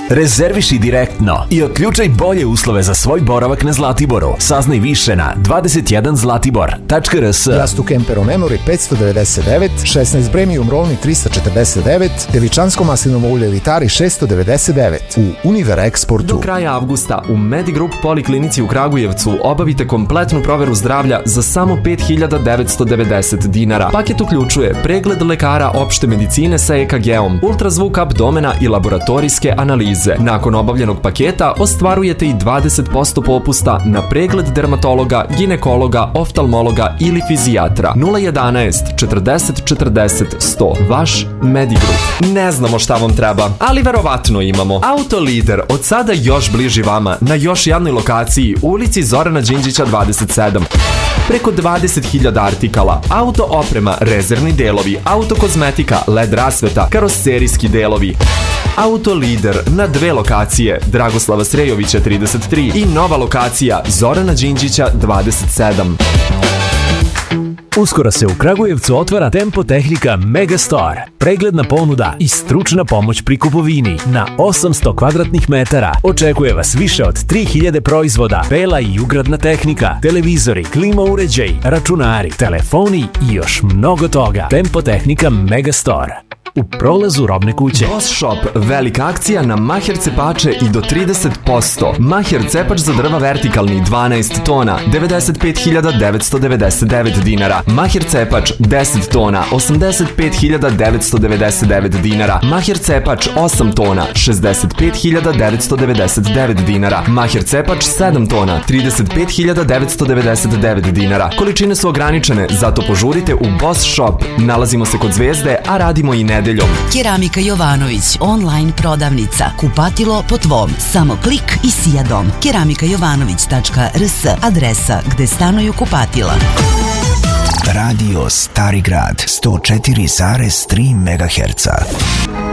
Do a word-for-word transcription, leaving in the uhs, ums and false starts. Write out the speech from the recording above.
Rezerviši direktno i otključaj bolje uslove za svoj boravak na Zlatiboru. Saznaj više na dvadeset jedan zlatibor tačka r s. Rastu Kempero Memory petsto devedeset devet, šesnaest Premium Rolni tristo četrdeset devet, Devičansko maslinovo ulje Vitari šesto devedeset devet u Univer Exportu. Do kraja avgusta u Medigroup Poliklinici u Kragujevcu obavite kompletnu proveru zdravlja za samo pet hiljada devetsto devedeset dinara. Paket uključuje pregled lekara opšte medicine sa E K G-om, ultrazvuk abdomena i laboratorijske analize. Nakon obavljenog paketa ostvarujete i dvadeset posto popusta na pregled dermatologa, ginekologa, oftalmologa ili fizijatra. nula jedanaest četrdeset četrdeset sto. Vaš Medigroup. Ne znamo šta vam treba, ali verovatno imamo. Autolider od sada još bliži vama na još jednoj lokaciji u ulici Zorana Đinđića dvadeset sedam. Preko dvadeset hiljada artikala, auto oprema, rezervni delovi, auto kozmetika, L E D rasveta, karoserijski delovi. Autolider na dve lokacije, Dragoslava Srejovića trideset tri i nova lokacija Zorana Đinđića dvadeset sedam. Uskoro se u Kragujevcu otvara Tempo Tehnika Megastore. Pregledna ponuda i stručna pomoć pri kupovini na osamsto kvadratnih metara. Očekuje vas više od tri hiljade proizvoda, bela i ugradna tehnika, televizori, klima uređaj, računari, telefoni i još mnogo toga. Tempo Tehnika Megastore. U prolazu Robne kuće. Boss Shop, velika akcija na maher cepače i do trideset posto. Maher cepač za drva vertikalni dvanaest tona, devedeset pet hiljada devetsto devedeset devet dinara. Maher cepač deset tona, osamdeset pet hiljada devetsto devedeset devet dinara. Maher cepač osam tona, šezdeset pet hiljada devetsto devedeset devet dinara. Maher cepač sedam tona, trideset pet hiljada devetsto devedeset devet dinara. Količine su ograničene, zato požurite u Boss Shop. Nalazimo se kod Zvezde, a radimo i nedeljom. Keramika Jovanović, online prodavnica. Kupatilo po tvom. Samo klik i sija dom. keramika jovanović tačka r s, adresa gde stanuju kupatila. Radio Stari Grad sto četiri zarez tri megaherca.